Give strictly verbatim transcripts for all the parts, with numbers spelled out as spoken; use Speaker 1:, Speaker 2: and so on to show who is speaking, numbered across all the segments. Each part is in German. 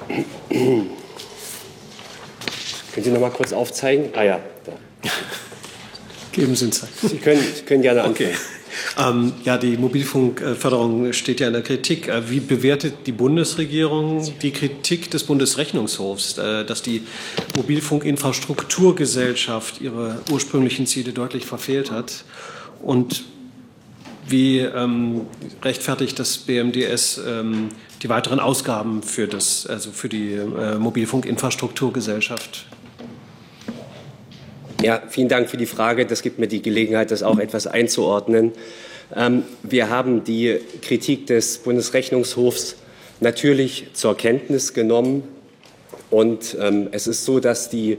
Speaker 1: Können Sie noch mal kurz aufzeigen? Ah ja, da.
Speaker 2: Geben Sie Zeit.
Speaker 1: Sie können, Sie können gerne anfangen.
Speaker 2: Okay. Ähm, ja, die Mobilfunkförderung steht ja in der Kritik. Wie bewertet die Bundesregierung die Kritik des Bundesrechnungshofs, äh, dass die Mobilfunkinfrastrukturgesellschaft ihre ursprünglichen Ziele deutlich verfehlt hat? Und wie ähm, rechtfertigt das B M D S ähm, die weiteren Ausgaben für, das, also für die äh, Mobilfunkinfrastrukturgesellschaft?
Speaker 1: Ja, vielen Dank für die Frage. Das gibt mir die Gelegenheit, das auch etwas einzuordnen. Ähm, wir haben die Kritik des Bundesrechnungshofs natürlich zur Kenntnis genommen. Und ähm, es ist so, dass die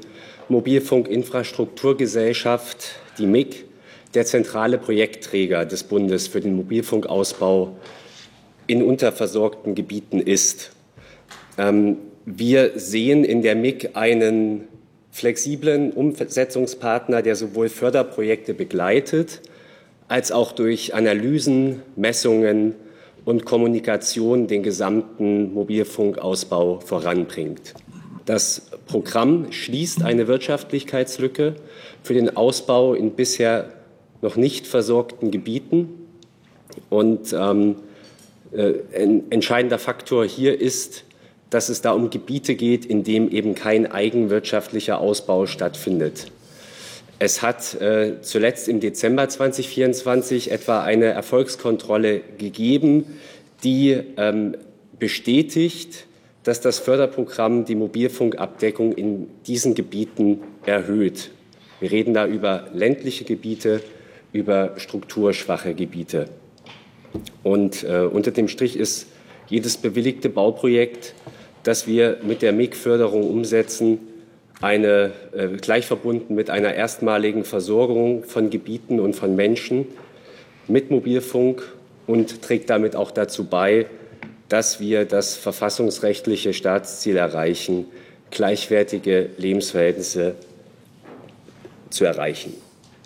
Speaker 1: Mobilfunkinfrastrukturgesellschaft, die M I G, der zentrale Projektträger des Bundes für den Mobilfunkausbau in unterversorgten Gebieten ist. Ähm, wir sehen in der M I G einen flexiblen Umsetzungspartner, der sowohl Förderprojekte begleitet, als auch durch Analysen, Messungen und Kommunikation den gesamten Mobilfunkausbau voranbringt. Das Programm schließt eine Wirtschaftlichkeitslücke für den Ausbau in bisher noch nicht versorgten Gebieten. Und ähm, äh, ein entscheidender Faktor hier ist, dass es da um Gebiete geht, in denen eben kein eigenwirtschaftlicher Ausbau stattfindet. Es hat äh, zuletzt im Dezember zweitausendvierundzwanzig etwa eine Erfolgskontrolle gegeben, die ähm, bestätigt, dass das Förderprogramm die Mobilfunkabdeckung in diesen Gebieten erhöht. Wir reden da über ländliche Gebiete, über strukturschwache Gebiete. Und äh, unter dem Strich ist jedes bewilligte Bauprojekt, das wir mit der M I G-Förderung umsetzen, eine, äh, gleich verbunden mit einer erstmaligen Versorgung von Gebieten und von Menschen mit Mobilfunk und trägt damit auch dazu bei, dass wir das verfassungsrechtliche Staatsziel erreichen, gleichwertige Lebensverhältnisse zu erreichen.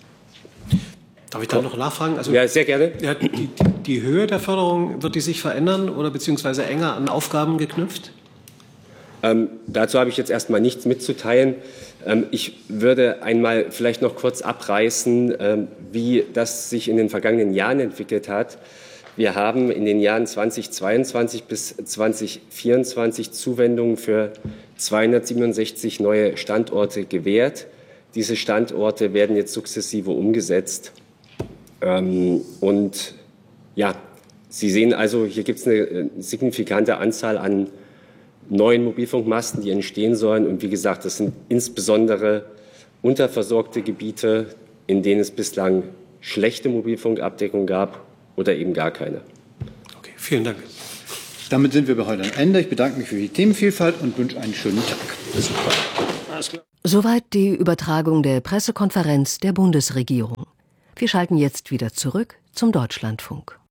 Speaker 2: Darf ich da noch nachfragen? Also,
Speaker 1: ja, sehr gerne.
Speaker 2: Ja, die, die Höhe der Förderung, wird die sich verändern oder beziehungsweise enger an Aufgaben geknüpft?
Speaker 1: Ähm, dazu habe ich jetzt erstmal nichts mitzuteilen. Ähm, ich würde einmal vielleicht noch kurz abreißen, ähm, wie das sich in den vergangenen Jahren entwickelt hat. Wir haben in den Jahren zweitausendzweiundzwanzig bis zweitausendvierundzwanzig Zuwendungen für zweihundertsiebenundsechzig neue Standorte gewährt. Diese Standorte werden jetzt sukzessive umgesetzt. Ähm, und ja, Sie sehen also, hier gibt es eine signifikante Anzahl an neuen Mobilfunkmasten, die entstehen sollen. Und wie gesagt, das sind insbesondere unterversorgte Gebiete, in denen es bislang schlechte Mobilfunkabdeckung gab oder eben gar keine.
Speaker 2: Okay, vielen Dank.
Speaker 3: Damit sind wir bei heute am Ende. Ich bedanke mich für die Themenvielfalt und wünsche einen schönen Tag.
Speaker 4: Soweit die Übertragung der Pressekonferenz der Bundesregierung. Wir schalten jetzt wieder zurück zum Deutschlandfunk.